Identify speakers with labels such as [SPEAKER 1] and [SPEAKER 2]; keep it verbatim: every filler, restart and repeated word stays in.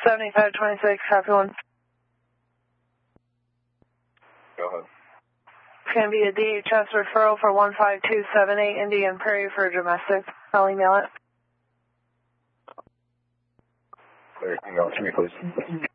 [SPEAKER 1] seventy-five twenty-six, copy one.
[SPEAKER 2] Go ahead.
[SPEAKER 1] It's going to be a D H S referral for one five two seven eight Indian Prairie for domestic. I'll email it.
[SPEAKER 2] Clear, email it to me, please.